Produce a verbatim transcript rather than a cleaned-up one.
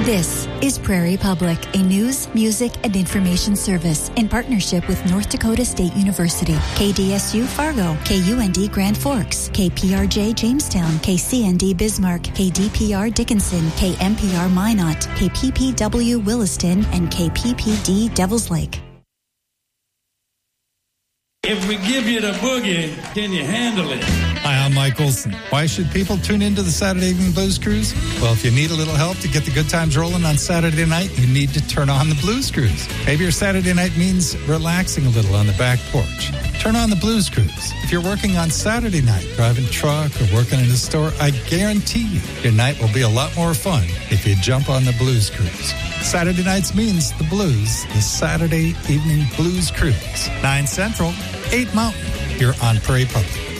This is Prairie Public, a news, music, and information service in partnership with North Dakota State University, K D S U Fargo, K U N D Grand Forks, K P R J Jamestown, K C N D Bismarck, K D P R Dickinson, K M P R Minot, K P P W Williston, and K P P D Devils Lake. If we give you the boogie, can you handle it? Hi, I'm Mike Olson. Why should people tune into the Saturday Evening Blues Cruise? Well, if you need a little help to get the good times rolling on Saturday night, you need to turn on the Blues Cruise. Maybe your Saturday night means relaxing a little on the back porch. Turn on the Blues Cruise. If you're working on Saturday night, driving truck or working in a store, I guarantee you your night will be a lot more fun if you jump on the Blues Cruise. Saturday nights means the blues, the Saturday Evening Blues Cruise. nine Central, eight Mountain. You're on Prairie Public.